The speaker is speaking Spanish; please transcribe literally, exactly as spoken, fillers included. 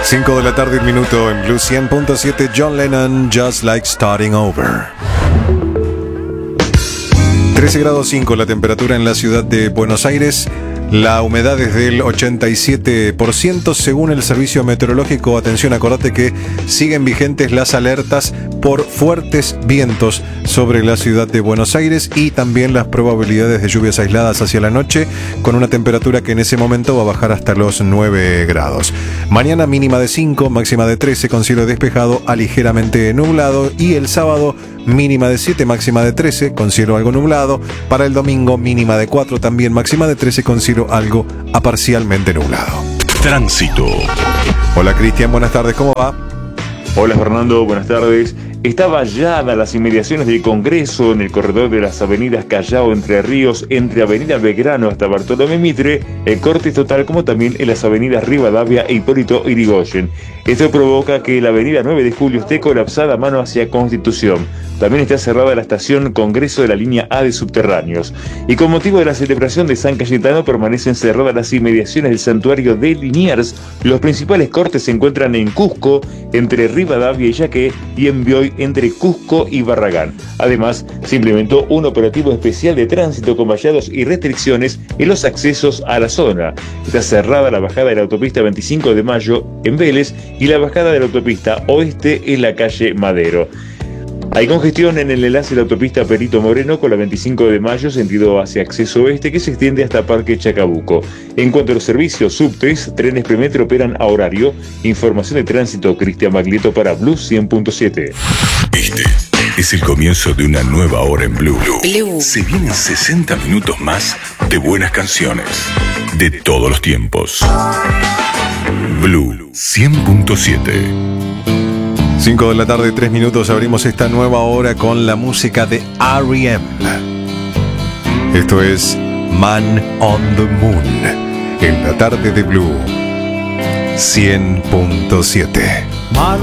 cinco de la tarde, un minuto en Blue cien punto siete. John Lennon, Just Like Starting Over. trece grados cinco la temperatura en la ciudad de Buenos Aires. La humedad es del ochenta y siete por ciento según el servicio meteorológico. Atención, acordate que siguen vigentes las alertas por fuertes vientos sobre la ciudad de Buenos Aires y también las probabilidades de lluvias aisladas hacia la noche, con una temperatura que en ese momento va a bajar hasta los nueve grados. Mañana mínima de cinco, máxima de trece con cielo despejado a ligeramente nublado, y el sábado mínima de siete, máxima de trece con cielo algo nublado. Para el domingo mínima de cuatro, también máxima de trece con cielo algo a parcialmente nublado. Tránsito. Hola Cristian, buenas tardes, ¿cómo va? Hola Fernando, buenas tardes. Está vallada las inmediaciones del Congreso en el corredor de las avenidas Callao Entre Ríos, entre Avenida Belgrano hasta Bartolomé Mitre, el corte total, como también en las avenidas Rivadavia e Hipólito Yrigoyen. Esto provoca que la avenida nueve de julio esté colapsada a mano hacia Constitución. También está cerrada la estación Congreso de la línea A de subterráneos. Y con motivo de la celebración de San Cayetano permanecen cerradas las inmediaciones del santuario de Liniers. Los principales cortes se encuentran en Cusco, entre Rivadavia y Yaqué, y en Bioy, entre Cusco y Barragán. Además, se implementó un operativo especial de tránsito con vallados y restricciones en los accesos a la zona. Está cerrada la bajada de la autopista veinticinco de mayo en Vélez y la bajada de la autopista oeste en la calle Madero. Hay congestión en el enlace de la autopista Perito Moreno con la veinticinco de mayo, sentido hacia acceso oeste, que se extiende hasta Parque Chacabuco. En cuanto a los servicios, subtes, trenes premetro operan a horario. Información de tránsito, Cristian Maglieto para Blue cien punto siete. Este es el comienzo de una nueva hora en Blue. Blue. Se vienen sesenta minutos más de buenas canciones de todos los tiempos. Blue cien punto siete. cinco de la tarde, tres minutos, abrimos esta nueva hora con la música de R E M. Esto es Man on the Moon, en la tarde de Blue cien punto siete. Man